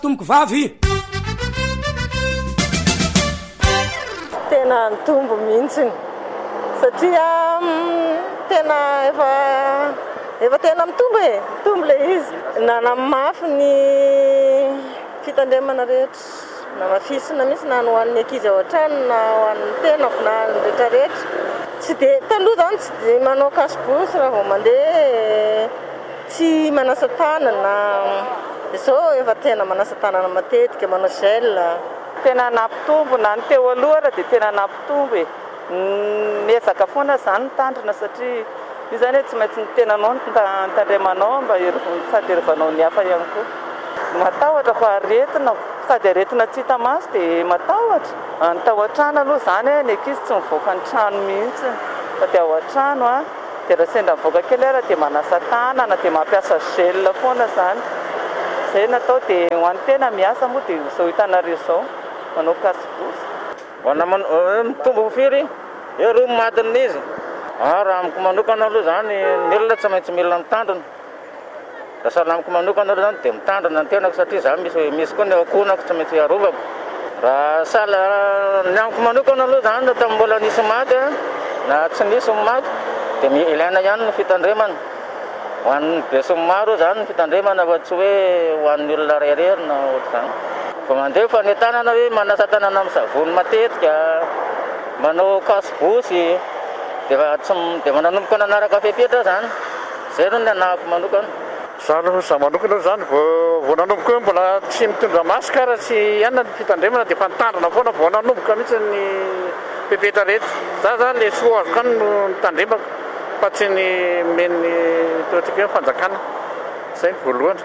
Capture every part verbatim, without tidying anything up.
tomboko vavy tena nitombo mihitsiny satria tena efa efa tena mitombo e mitombo le izy nanamafy ny fitandremana rehetra na mafisina misy na ho an'ny ankizy ao an-trano na ho an'ny tenako na ny rehetrarehetra tsy dia taloha zany tsy dia manao kasibosy raha vao mandeha tsy manasa tanana izao efa tena manasa tanana matetika manao gel tena nampitombo na ny teo aloha raha dia tena nampitombo e miezaka foana izany nitandrina satria io zany hoe tsy maintsy ny tenanao nitandremanao mba sady herovanao ny hafa ihany koa matahotra fa aretina sady aretina tsy hita maso dia matahotra ny tao an-trano aloha zany hoe ny ankizy tsy mivoaka ny trano mihitsy fa dia ao an-trano a dia raha sendra mivoaka kely ara dia manasa tanana dia mampiasa gel foana zany izay natao dia ho an'ny tena miasa moa dia izao hitanareo izao manao kasibosy mitombo firy eo roa madina izy raha amiko manokana aloha zany ny olona tsy maintsy mila mitandrina raha sahala amiko manokana aloha zany dia mitandrina ny tenako satria za misy misy koa ny akonako tsy maintsy arovako raha sahala ny amiko manokana aloha zany na tamin'ny mbola nisy maty na tsy nisy maty dia ilaina ihany ny fitandremana ho an'ny besin'ny maro zany ny fitandremana fa tsy hoe ho an'ny olona reherery na ohatr'izany fa mandeha fa ny tanana hoe manasa tanana amin'ny savony matetika manao kasibosy dia tsy dia mananomboka nanaraka fepetra zany izay no ny anahako manokana za aloha za manokana zany vao nanomboka hoe mbola tsy mitondra masika raha tsy ihana ny fitandremana dia fa nitandrina foana vao nanomboka mihitsy ny pepetra rehetra za zany le soa azoko any no nitandremako fa tsy ny men'ny toetrika hoe fanjakana izay ny voalohany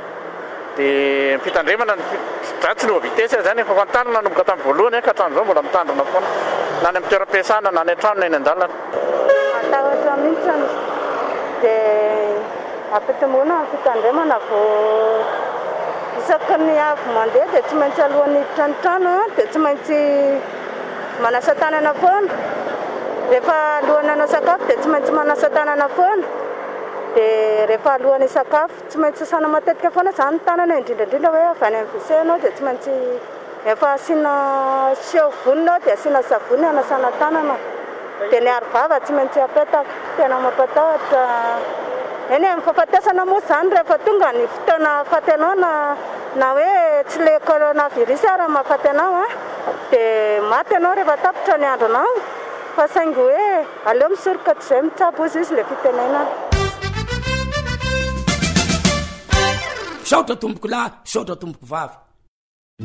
dia fitandremana za tsy nova vitesy zany efa fantandrina nanomboka tamin'ny voalohany ka hatramin'izao mbola mitandrina foana na ny amin'ny toeram-piasana na ny an-trano na eny an-dalana matahotra mihitsy dia ampitomboana ny fitandremana vao isaky ny avy mandeha dia tsy maintsy alohan'ny hiditra ny trano dia tsy maintsy manasa tanana foana rehefa alohan'ny hanao sakafo dia tsy maintsy manasa tanana foana dia rehefa alohan'ny sakafo tsy maintsy sasana matetika foana izany ny tanana indrindrandrindra hoe avy any amin'ny W C anao dia tsy maintsy efa asiana savony dia asiana savony hanasana tanana dia ny arovava tsy maintsy apetaka tena mampatahotra eny amin'ny fahafatesana moa izany rehefa tonga ny fotoana afaty anao na na hoe tsy le coronavirus ara mahafaty anao a dia maty anao rehefa tapitra ny andronao fa saingy hoe aleo misoroka tsy izay mitsabo izy izy le fitenenana saotra tomboko lahy saotra tomboko vavy